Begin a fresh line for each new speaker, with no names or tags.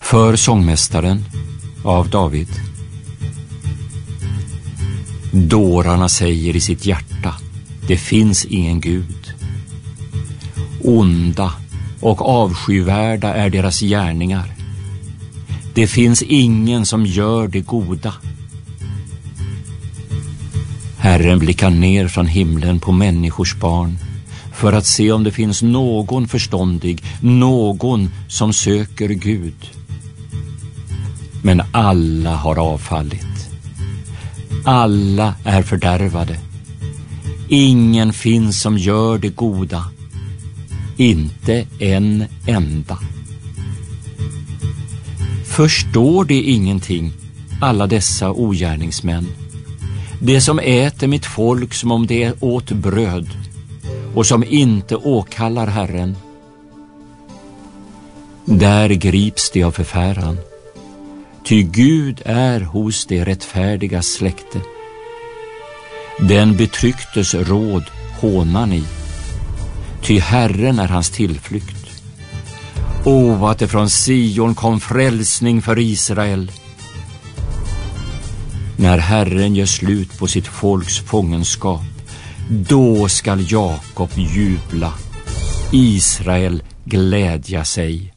För sångmästaren av David. Dårarna säger i sitt hjärta: det finns ingen Gud. Onda och avskyvärda är deras gärningar. Det finns ingen som gör det goda. Herren blickar ner från himlen på människors barn för att se om det finns någon förståndig, någon som söker Gud. Men alla har avfallit. Alla är fördärvade. Ingen finns som gör det goda. Inte en enda. Förstår det ingenting, alla dessa ogärningsmän? Det som äter mitt folk som om det åt bröd och som inte åkallar Herren. Där grips det av förfäran. Ty Gud är hos det rättfärdiga släkte. Den betrycktes råd hånar ni. Ty Herren är hans tillflykt. Att det från Sion kom frälsning för Israel. När Herren gör slut på sitt folks fångenskap, då skall Jakob jubla, Israel glädja sig.